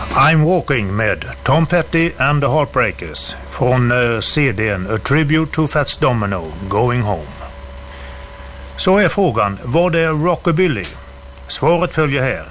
I'm Walking med Tom Petty and the Heartbreakers från CD:n A Tribute to Fats Domino, Going Home. Så är frågan, vad är rockabilly? Svaret följer här.